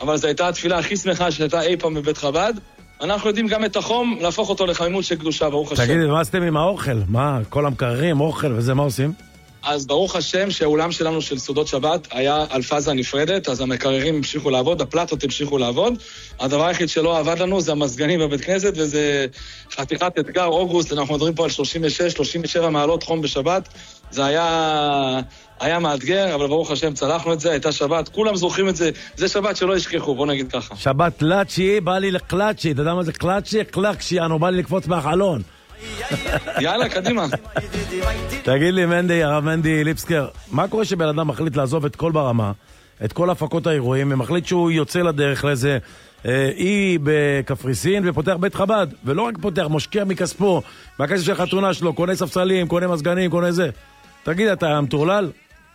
אבל זו הייתה התפילה הכי שמחה שהייתה אי פעם בבית חב"ד. אנחנו יודעים גם את החום, להפוך אותו לחמימות של קדושה, ברוך השם. תגידי, מה עשיתם עם האוכל? מה, כל המקררים, אוכל וזה, מה עושים? אז ברוך השם שהאולם שלנו של סעודות שבת היה על פאזה נפרדת, אז המקררים המשיכו לעבוד, הפלטות המשיכו לעבוד. הדבר היחיד שלא עבד לנו זה המסגנים בבית כנסת, וזה חתיכת אתגר, אוגוסט, אנחנו מדברים פה על 36-37 מעלות חום בשבת. זה היה מאתגר, אבל ברוך השם צלחנו את זה, הייתה שבת, כולם זוכרים את זה, זה שבת שלא ישכחו, בוא נגיד ככה. שבת קלאצ'י, בא לי לקלאצ'י, אתה יודע מה זה קלאצ'י? קלאצ'י, אנו בא לי לקפוץ מהחלון. יאללה, קדימה. תגיד לי, הרב מנדי ליפסקר, מה קורה שבן אדם מחליט לעזוב את כל ברמה, את כל הפקות האירועים, ומחליט שהוא יוצא לדרך לאיזה אי בקפריסין ופותח בית חב"ד, ולא רק פותח, מושקע מכספו, מהכסף של החתונה שלו, קונה ספסלים, קונה מזגנים, קונה זה. תגיד, אתה מטורלל?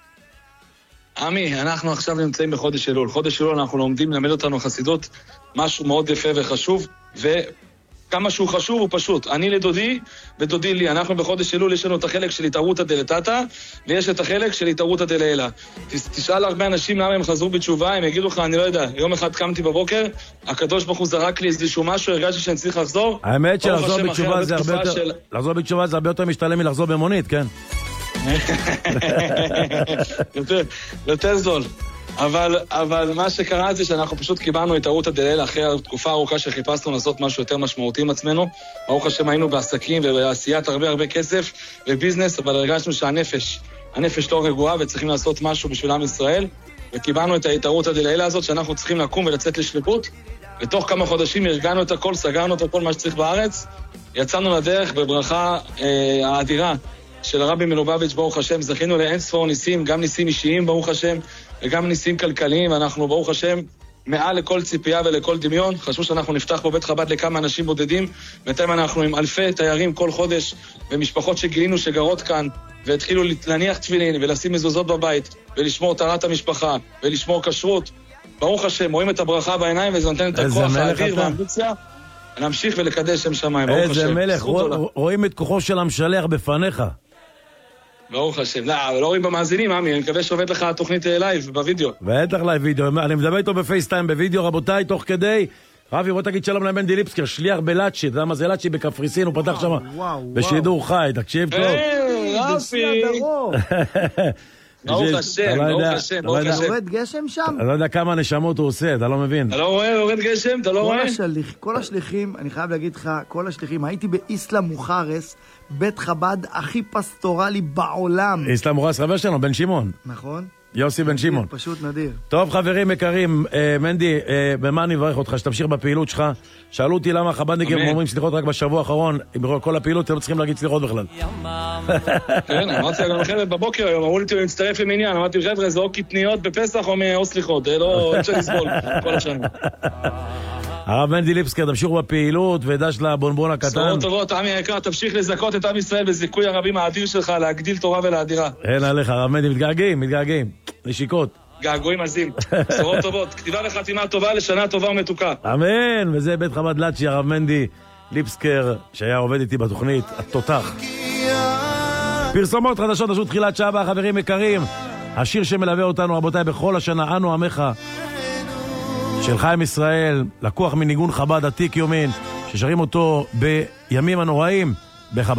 עמי, אנחנו עכשיו נמצאים בחודש אלול. חודש אלול אנחנו לומדים ללמד אותנו חסידות, משהו מאוד יפה וחשוב, כמה שהוא חשוב הוא פשוט. אני לדודי ודודי לי. אנחנו בחודש אלול יש לנו את החלק של התערותא דלתתא, ויש את החלק של התערותא דלעילא. תשאל הרבה אנשים למה הם חזרו בתשובה, הם יגידו לך, אני לא יודע, יום אחד קמתי בבוקר, הקדוש ברוך הוא זרק לי איזשהו משהו, הרגשתי שאני צריך לחזור. האמת שלחזור בתשובה זה הרבה יותר, לחזור בתשובה זה הרבה יותר משתלם מלחזור במונית, כן? יותר זול. אבל מה שקרה זה שאנחנו פשוט קיבלנו את התערותא דלעילא אחרי תקופה ארוכה שחיפשנו לעשות משהו יותר משמעותי עם עצמנו. ברוך השם היינו בעסקים ובעשיית הרבה כסף וביזנס, אבל הרגשנו שהנפש לא רגועה וצריכים לעשות משהו בשביל עם ישראל, וקיבלנו את התערותא דלעילא הזאת שאנחנו צריכים לקום ולצאת לשליחות. ותוך כמה חודשים ארגנו את הכל, סגרנו את הכל מה שצריך בארץ, יצאנו לדרך בברכה האדירה של הרבי מלובביץ', ברוך השם, זכינו לאין ספור ניסים, גם ניסים אישיים, ברוך השם, וגם ניסים כלכליים, ואנחנו, ברוך השם, מעל לכל ציפייה ולכל דמיון. חשבו שאנחנו נפתח פה בית חב"ד לכמה אנשים בודדים, בינתיים אנחנו עם אלפי תיירים כל חודש, ומשפחות שגילינו שגרות כאן, והתחילו להניח תפילין ולשים מזוזות בבית, ולשמור טהרת המשפחה, ולשמור כשרות. ברוך השם, רואים את הברכה בעיניים, וזה נותן את הכוח האדיר והאמביציה, להמשיך ולקדש שם שמיים, ברוך השם. איזה מלך, רואים את כוחו של המשלח בפניך. ברוך השם. לא רואים במאזינים, עמי, אני מקווה שעובד לך התוכנית לייב, בווידאו. בטח לייב וידאו, אני מדבר איתו בפייסטיים, בווידאו, רבותיי, תוך כדי. רבי, בוא תגיד שלום למנדי ליפסקר, שליח בלאצ'י, אתה יודע מה זה לאצ'י בקפריסין, הוא פתח שם בשידור חי, תקשיב טוב. רפי! ברוך השם, ברוך השם, ברוך השם. יורד גשם שם? אני לא יודע כמה נשמות הוא עושה, אתה לא מבין. אתה לא רואה, יורד גשם, אתה לא רואה? כל השליחים, אני חייב להגיד לך, כל השליחים, הייתי באיסלאם מוחרס, בית חב"ד הכי פסטורלי בעולם. איסלאם מוחרס חבר שלנו, בן שמעון. נכון. יוסי בן שמעון. פשוט נדיר. טוב, חברים יקרים, מנדי, במה אני מברך אותך? שתמשיך בפעילות שלך. שאלו אותי למה חב"דניקים אומרים סליחות רק בשבוע האחרון, כל הפעילות אתם לא צריכים להגיד סליחות בכלל. כן, אמרתי גם לכם בבוקר היום, אמרו לי להצטרף למניין, אמרתי חבר'ה, זה או קטניות בפסח או סליחות, זה לא אפשר לסבול כל השנה. הרב מנדי ליפסקר, תמשיכו בפעילות ודש לבונבון הקטן. בשורות טובות, עמי היקר, תמשיך לזכות את עם ישראל בזיכוי הרבים האדיר שלך, להגדיל תורה ולאדירה. אין עליך, הרב מנדי, מתגעגעים, נשיקות. געגועים עזים, בשורות טובות, כתיבה וחתימה טובה לשנה טובה ומתוקה. אמן, וזה בית חב"ד לאצ'י, הרב מנדי ליפסקר, שהיה עובד איתי בתוכנית, התותח. פרסומות חדשות, עשו תחילת שעה הבאה, חברים יקרים. השיר שמלווה אותנו, רבותיי, בכל השנה, אנו עמך, של חיים ישראל, לקוח מניגון חב"ד עתיק יומין, ששרים אותו בימים הנוראים בחב"ד.